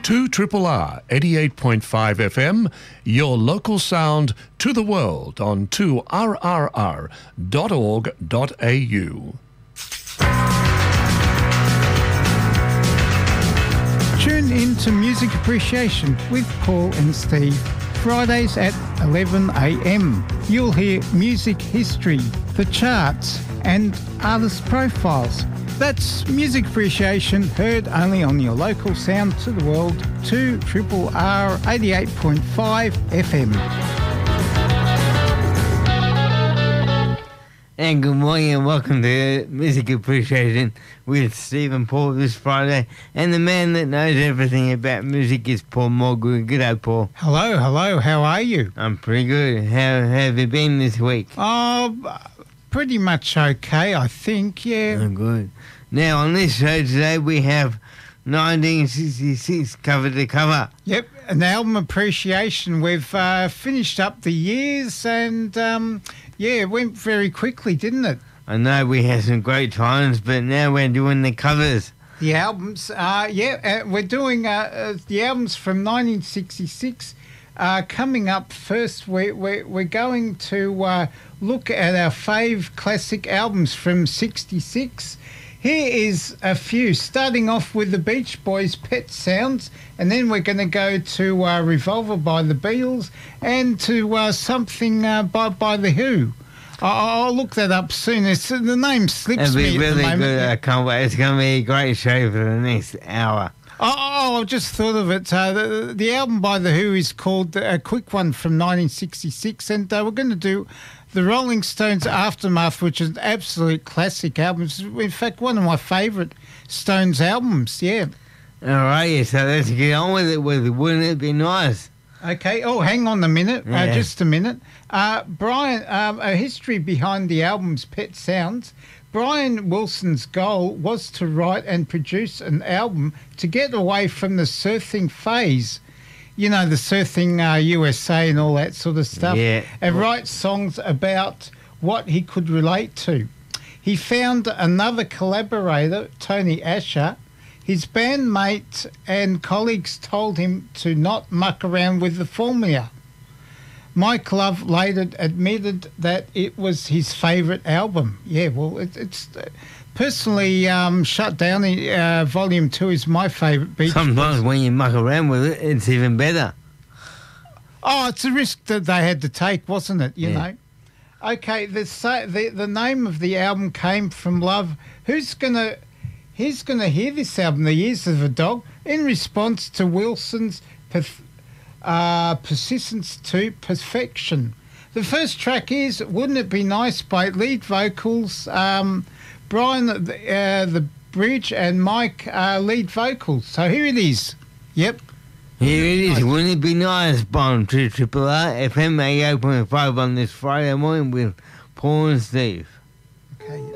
2 R 88.5 FM, your local sound to the world on 2rrr.org.au. Tune in to Music Appreciation with Paul and Steve. Fridays at 11 a.m. You'll hear music history, the charts and artist profiles. That's Music Appreciation, heard only on your local sound to the world, 2RRR 88.5 FM. And good morning and welcome to Music Appreciation with Steve and Paul this Friday. And the man that knows everything about music is Paul Mulgrew. Good day, Paul. Hello. How are you? I'm pretty good. How have you been this week? Oh, pretty much okay, I think, yeah. Oh, good. Now, on this show today, we have 1966 cover to cover. Yep, an album appreciation. We've finished up the years and, it went very quickly, didn't it? I know we had some great times, but now we're doing the covers. The albums, we're doing the albums from 1966. Coming up first, we're going to look at our fave classic albums from 66. Here is a few, starting off with the Beach Boys' Pet Sounds, and then we're going to go to Revolver by the Beatles and to something by The Who. I'll look that up soon. The name slips me It'll be really at the moment. good. I can't wait. It's going to be a great show for the next hour. I just thought of it. The album by The Who is called A Quick One from 1966, and we're going to do the Rolling Stones' Aftermath, which is an absolute classic album. It's, in fact, one of my favourite Stones albums, yeah. All right, so let's get on with it. Wouldn't it be nice? Okay. Oh, hang on a minute. Yeah. Just a minute. Brian, a history behind the album's Pet Sounds. Brian Wilson's goal was to write and produce an album to get away from the surfing phase. You know, the surfing USA and all that sort of stuff. Yeah. And write songs about what he could relate to. He found another collaborator, Tony Asher. His bandmate and colleagues told him to not muck around with the formula. Mike Love later admitted that it was his favourite album. Yeah, well, it's personally Shut Down. Volume 2 is my favourite Beach Boys. Sometimes when you muck around with it, it's even better. Oh, it's a risk that they had to take, wasn't it? You know. Okay, the name of the album came from Love. Who's gonna hear this album, The Years of a Dog, in response to Wilson's persistence to perfection. The first track is Wouldn't It Be Nice by lead vocals, Brian the bridge and Mike lead vocals. So here it is. Yep. Here it is. Wouldn't it be nice? Bomb to RRR FM 88.5 on this Friday morning with Paul and Steve. Okay.